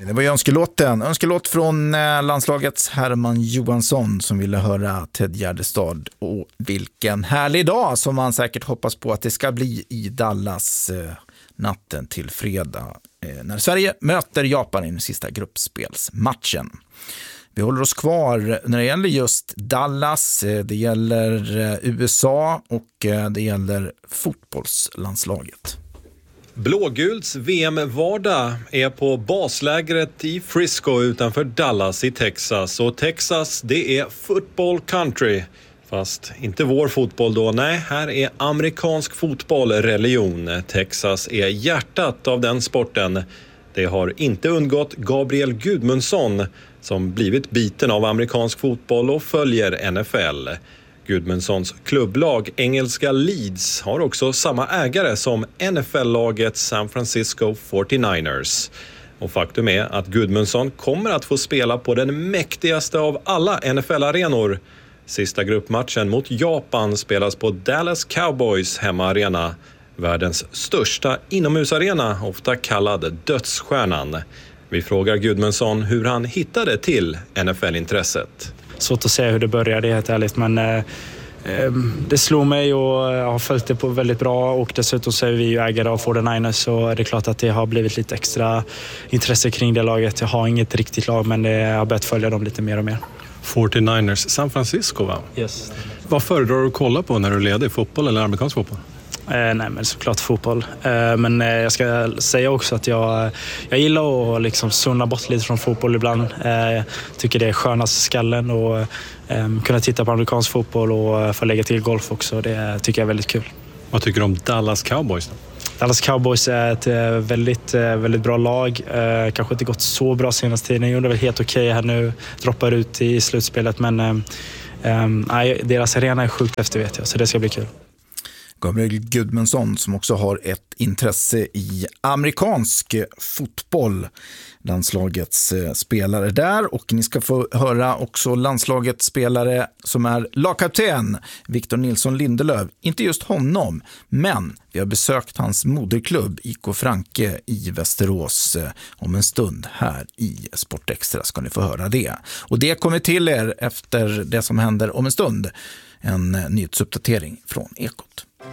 Det var ju önskelåt från landslagets Herman Johansson som ville höra Ted Gärdestad. Och vilken härlig dag som man säkert hoppas på att det ska bli i Dallas natten till fredag när Sverige möter Japan i den sista gruppspelsmatchen. Vi håller oss kvar när det gäller just Dallas, det gäller USA och det gäller fotbollslandslaget. Blåguls VM-vardag är på baslägret i Frisco utanför Dallas i Texas. Och Texas, det är football country. Fast inte vår fotboll då, nej, här är amerikansk fotboll religion. Texas är hjärtat av den sporten. Det har inte undgått Gabriel Gudmundsson som blivit biten av amerikansk fotboll och följer NFL. Gudmundssons klubblag engelska Leeds har också samma ägare som NFL-laget San Francisco 49ers. Och faktum är att Gudmundsson kommer att få spela på den mäktigaste av alla NFL-arenor. Sista gruppmatchen mot Japan spelas på Dallas Cowboys hemmaarena. Världens största inomhusarena, ofta kallad dödsstjärnan. Vi frågar Gudmundsson hur han hittade till NFL-intresset. Svårt att säga hur det började, helt ärligt, men det slog mig och jag har följt det på väldigt bra, och dessutom så är vi ju ägare av 49ers, så det är klart att det har blivit lite extra intresse kring det laget. Jag har inget riktigt lag, men jag har börjat följa dem lite mer och mer. 49ers, San Francisco, va? Yes. Vad föredrar du att kolla på när du leder, fotboll eller amerikansk fotboll? Nej, men såklart fotboll. Men jag ska säga också att jag gillar att liksom sunna bort lite från fotboll ibland. Tycker det är skönast skallen och kunna titta på amerikansk fotboll och få lägga till golf också. Det tycker jag är väldigt kul. Vad tycker du om Dallas Cowboys då? Dallas Cowboys är ett väldigt bra lag. Kanske inte gått så bra senaste tiden. Jag undrar väl helt okej här nu. Droppar ut i slutspelet, men deras arena är sjukt efter, vet jag. Så det ska bli kul. Gabriel Gudmundsson som också har ett intresse i amerikansk fotboll, landslagets spelare där, och ni ska få höra också landslagets spelare som är lagkapten Victor Nilsson Lindelöf. Inte just honom, men vi har besökt hans moderklubb IK Franke i Västerås om en stund. Här i Sportextra ska ni få höra det. Och det kommer till er efter det som händer om en stund. En nyhetsuppdatering från Ekot.